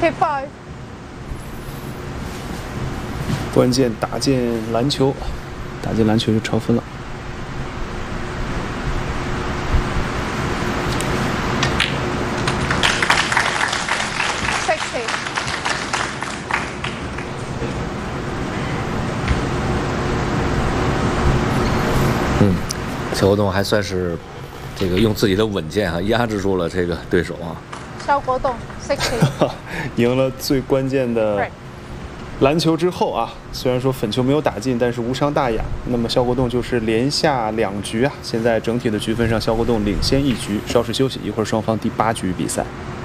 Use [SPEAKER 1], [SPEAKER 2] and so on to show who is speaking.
[SPEAKER 1] 65.
[SPEAKER 2] 关键打进篮球，打进篮球就超分了。
[SPEAKER 3] 肖国栋还算是这个用自己的稳健压制住了这个对手啊。
[SPEAKER 1] 肖国栋60，
[SPEAKER 2] 赢了最关键的篮球之后啊，虽然说粉球没有打进，但是无伤大雅。那么肖国栋就是连下2局啊，现在整体的局分上，肖国栋领先1局。稍事休息，一会儿双方第8局比赛。